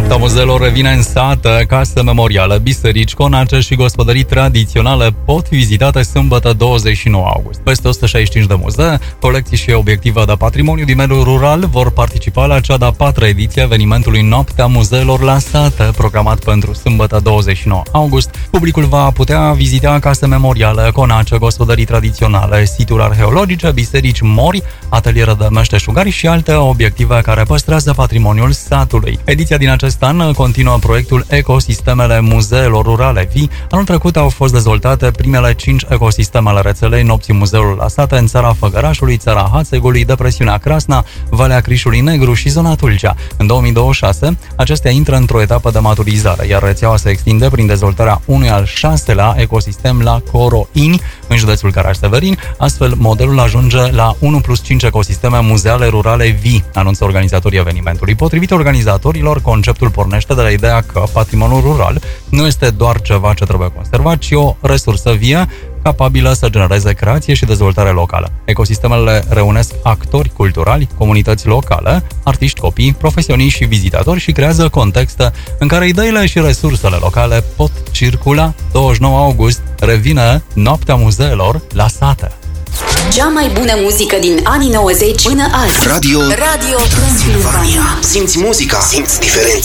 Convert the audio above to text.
Noaptea muzeelor revine în sat. Case memoriale, biserici, conace și gospodării tradiționale pot fi vizitate sâmbătă 29 august. Peste 165 de muzee, colecții și obiective de patrimoniu din mediul rural vor participa la cea de-a 4-a ediție a evenimentului Noaptea muzeelor la sat, programat pentru sâmbătă 29 august. Publicul va putea vizita case memoriale, conace, gospodării tradiționale, situri arheologice, biserici, mori, ateliere de meșteșugari și alte obiective care păstrează patrimoniul satului. Ediția din acest an continuă proiectul Ecosistemele muzeelor rurale vii. Anul trecut au fost dezvoltate primele 5 ecosisteme ale rețelei Nopții Muzeului la Sate în țara Făgărașului, țara Hațegului, depresiunea Crasna, Valea Crișului Negru și zona Tulcea. În 2026, acestea intră într-o etapă de maturizare, iar rețeaua se extinde prin dezvoltarea unui al 6-lea ecosistem la Coroini, în județul Caraș-Severin. Astfel, modelul ajunge la 1+5 ecosisteme muzeale rurale vii, anunță organizatorii evenimentului. Potrivit organizatorilor, conceptul pornește de la ideea că patrimoniul rural nu este doar ceva ce trebuie conservat, ci o resursă vie capabilă să genereze creație și dezvoltare locală. Ecosistemele reunesc actori culturali, comunități locale, artiști, copii, profesioniști și vizitatori și creează contexte în care ideile și resursele locale pot circula. 29 august revine Noaptea muzeelor la sate. Cea mai bună muzică din anii 90 până azi. Radio Transilvania. Simți muzica, simți diferența.